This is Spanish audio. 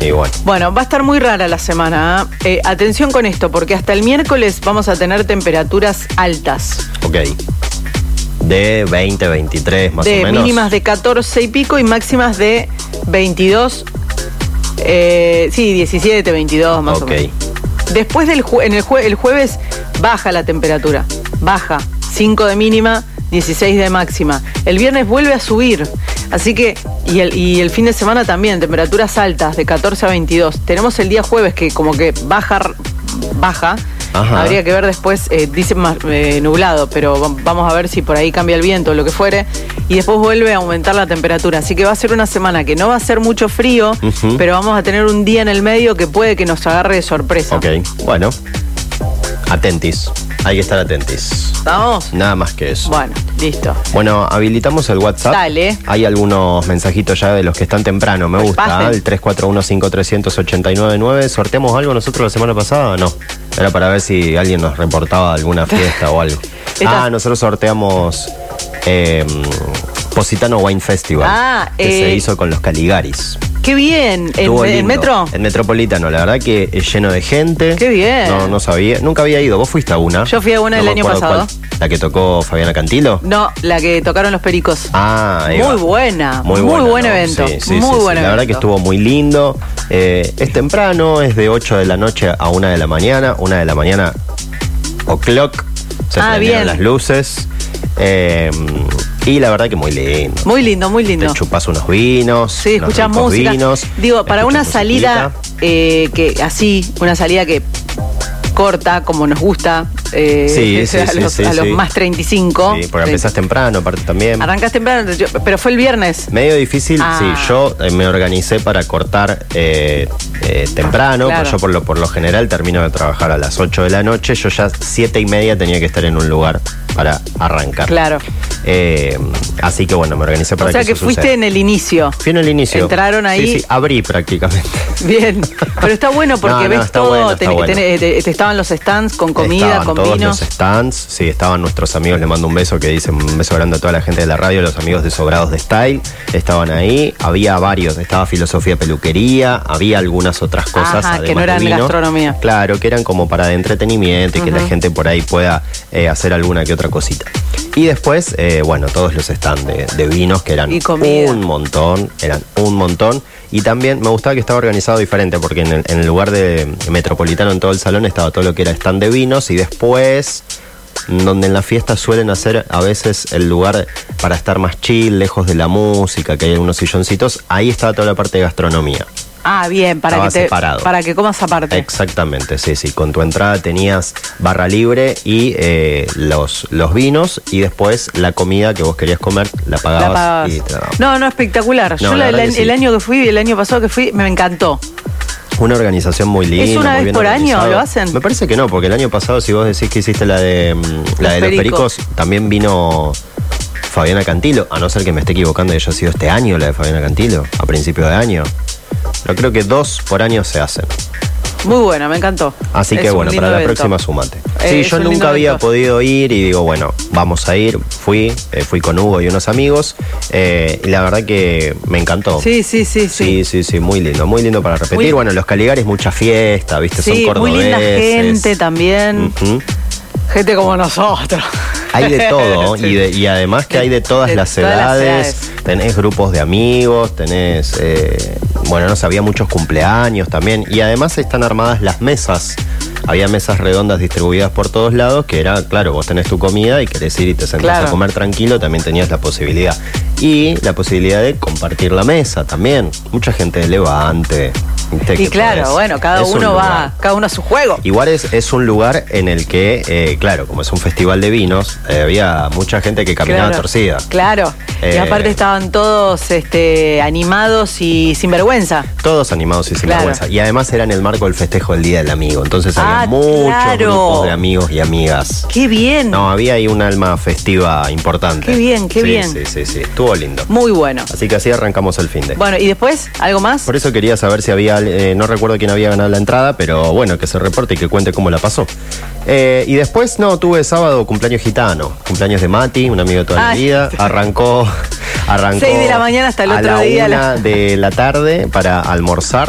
Y Bueno, va a estar muy rara la semana. Atención con esto, porque hasta el miércoles vamos a tener temperaturas altas. Ok. De 20, 23 más o menos. De mínimas de 14 y pico y máximas de 22. 17, 22 más o menos. Después del el jueves baja la temperatura. Baja. 5 de mínima, 16 de máxima. El viernes vuelve a subir. Así que, y el fin de semana también, temperaturas altas de 14 a 22. Tenemos el día jueves que como que baja. Ajá. Habría que ver después, dicen más nublado, pero vamos a ver si por ahí cambia el viento o lo que fuere. Y después vuelve a aumentar la temperatura. Así que va a ser una semana que no va a ser mucho frío, pero vamos a tener un día en el medio que puede que nos agarre de sorpresa. Ok, bueno. Atentis. Hay que estar atentis. ¿Estamos? Nada más que eso. Bueno, listo. Bueno, habilitamos el WhatsApp. Dale. Hay algunos mensajitos ya de los que están temprano. Me gusta. El 341-5300-899. ¿Sorteamos algo nosotros la semana pasada? No. Era para ver si alguien nos reportaba alguna fiesta o algo. Nosotros sorteamos Positano Wine Festival. Que se hizo con los Caligaris. ¡Qué bien! ¿En metro? En Metropolitano, la verdad que es lleno de gente. ¡Qué bien! No sabía, nunca había ido. ¿Vos fuiste a una? Yo fui a una el año pasado. ¿La que tocó Fabiana Cantilo? No, la que tocaron los Pericos. Muy buena. Muy buen evento. Muy buen evento. La verdad que estuvo muy lindo. Es temprano, es de 8 de la noche a 1 de la mañana. 1 de la mañana, o'clock. Se prendieron las luces. Y la verdad que muy lindo. Muy lindo, muy lindo. Te chupas unos vinos. Sí, escuchás música. Digo, para una salida una salida que corta, como nos gusta, a los más 35. Sí, porque empezás temprano, aparte también. Arrancás temprano, pero fue el viernes. Medio difícil, sí. Yo me organicé para cortar temprano, claro. Pero yo por lo general termino de trabajar a las 8 de la noche. Yo ya 7:30 tenía que estar en un lugar para arrancar. Claro. Así que bueno, me organicé para que eso O sea que fuiste en el inicio. Fui en el inicio. Entraron ahí. Sí, abrí prácticamente. Bien. Pero está bueno porque ves todo. Estaban los stands con comida, con todos vinos. Los stands, sí, estaban nuestros amigos, les mando un beso, que dicen un beso grande a toda la gente de la radio, los amigos de Sobrados de Style, estaban ahí, había varios, estaba Filosofía Peluquería, había algunas otras cosas, además que no eran de gastronomía. Claro, que eran como para de entretenimiento y que la gente por ahí pueda hacer alguna que otra cosita. Y después, todos los stands de vinos, que eran un montón. Y también me gustaba que estaba organizado diferente, porque en el lugar de Metropolitano, en todo el salón, estaba todo lo que era stand de vinos, y después, donde en la fiesta suelen hacer a veces el lugar para estar más chill, lejos de la música, que hay unos silloncitos, ahí estaba toda la parte de gastronomía. Bien, para que comas aparte. Exactamente, sí. Con tu entrada tenías barra libre y los vinos, y después la comida que vos querías comer la pagabas. Y No, espectacular. Yo el año pasado que fui, me encantó. Una organización muy linda. ¿Es una vez por año lo hacen? Me parece que no, porque el año pasado, si vos decís que hiciste la de los Pericos, también vino Fabiana Cantilo, a no ser que me esté equivocando y haya sido este año la de Fabiana Cantilo, a principio de año. Pero creo que 2 por año se hacen. Muy buena, me encantó. Así que bueno, para la próxima sumate. Sí, yo nunca había podido ir y digo, bueno, vamos a ir. Fui con Hugo y unos amigos, y la verdad que me encantó. Sí, muy lindo para repetir. Bueno, los Caligaris, mucha fiesta, ¿viste? Son cordobeses. Muy linda gente también. Gente como nosotros. Hay de todo, y además que hay de todas las edades. Tenés grupos de amigos, tenés, había muchos cumpleaños también, y además están armadas las mesas. Había mesas redondas distribuidas por todos lados, que era, claro, vos tenés tu comida y querés ir y te sentás a comer tranquilo, también tenías la posibilidad. Y la posibilidad de compartir la mesa también. Mucha gente de Levante. Y claro, cada uno a su juego. Igual es un lugar en el que, como es un festival de vinos, había mucha gente que caminaba torcida. Claro, y aparte estaban todos animados y sin vergüenza. Todos animados y sin vergüenza. Y además era en el marco del festejo del Día del Amigo. Entonces había muchos grupos de amigos y amigas. ¡Qué bien! No, había ahí un alma festiva importante. ¡Qué bien, qué bien! Sí, estuvo lindo. Muy bueno. Así que así arrancamos el fin de. Bueno, ¿y después? ¿Algo más? Por eso quería saber si había, no recuerdo quién había ganado la entrada, pero bueno, que se reporte y que cuente cómo la pasó. Y después, tuve sábado cumpleaños gitano, cumpleaños de Mati, un amigo de toda la vida. Arrancó 6 de la mañana hasta el otro día. A la 1 de la tarde para almorzar.